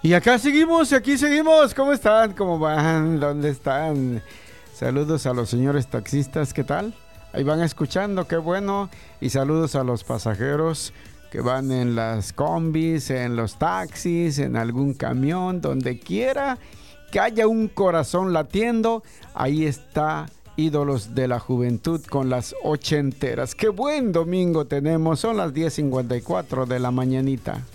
Y acá seguimos, y aquí seguimos. ¿Cómo están? ¿Cómo van? ¿Dónde están? Saludos a los señores taxistas, ¿qué tal? Ahí van escuchando, qué bueno. Y saludos a los pasajeros que van en las combis, en los taxis, en algún camión, donde quiera que haya un corazón latiendo. Ahí está Ídolos de la Juventud con las ochenteras. Qué buen domingo tenemos, son las 10:54 de la mañanita.